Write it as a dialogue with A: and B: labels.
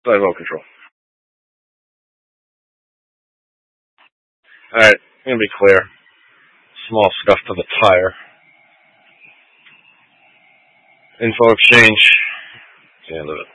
A: Side well control. Alright, I'm gonna be clear. Small scuff to the tire. Info exchange. That's the end of it.